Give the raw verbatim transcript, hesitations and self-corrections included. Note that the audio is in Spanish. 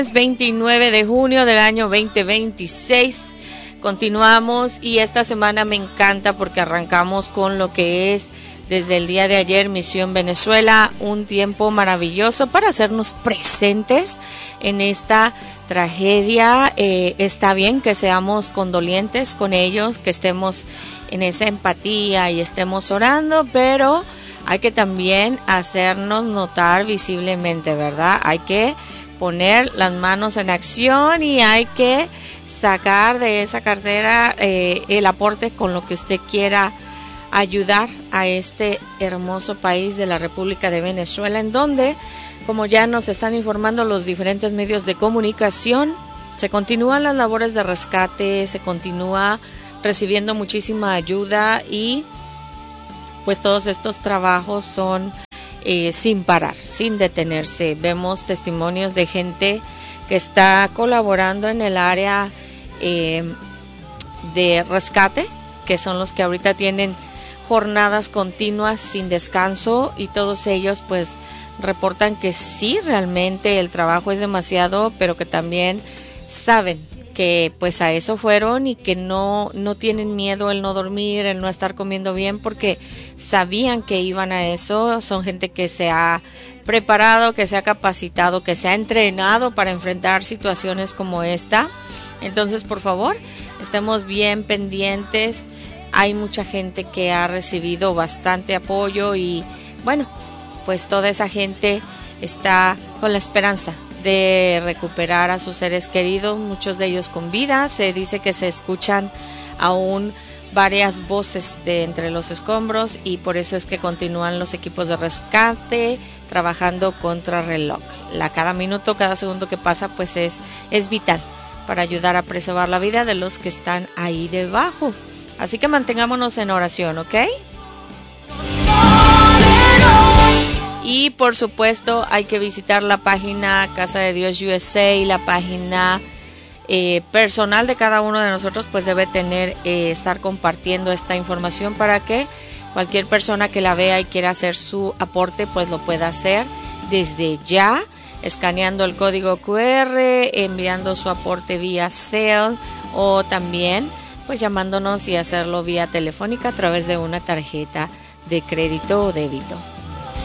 veintinueve de junio del año veinte veintiséis. Continuamos y esta semana me encanta porque arrancamos con lo que es desde el día de ayer Misión Venezuela, un tiempo maravilloso para hacernos presentes en esta tragedia. Eh, está bien que seamos condolientes con ellos, que estemos en esa empatía y estemos orando, pero hay que también hacernos notar visiblemente, ¿verdad? Hay que poner las manos en acción y hay que sacar de esa cartera eh, el aporte con lo que usted quiera ayudar a este hermoso país de la República de Venezuela, en donde, como ya nos están informando los diferentes medios de comunicación, se continúan las labores de rescate, se continúa recibiendo muchísima ayuda y pues todos estos trabajos son eh, sin parar, sin detenerse. Vemos testimonios de gente que está colaborando en el área eh, de rescate, que son los que ahorita tienen jornadas continuas sin descanso, y todos ellos pues reportan que sí, realmente el trabajo es demasiado, pero que también saben que pues a eso fueron y que no, no tienen miedo el no dormir, el no estar comiendo bien, porque sabían que iban a eso. Son gente que se ha preparado, que se ha capacitado, que se ha entrenado para enfrentar situaciones como esta. Entonces, por favor, estemos bien pendientes. Hay mucha gente que ha recibido bastante apoyo y bueno, pues toda esa gente está con la esperanza de recuperar a sus seres queridos, muchos de ellos con vida. Se dice que se escuchan aún varias voces de entre los escombros y por eso es que continúan los equipos de rescate trabajando contra reloj. La cada minuto, cada segundo que pasa pues es, es vital para ayudar a preservar la vida de los que están ahí debajo. Así que mantengámonos en oración, ¿ok? Y por supuesto hay que visitar la página Casa de Dios U S A y la página eh, personal de cada uno de nosotros, pues debe tener, eh, estar compartiendo esta información para que cualquier persona que la vea y quiera hacer su aporte, pues lo pueda hacer desde ya, escaneando el código Q R, enviando su aporte vía Zelle o también pues llamándonos y hacerlo vía telefónica a través de una tarjeta de crédito o débito.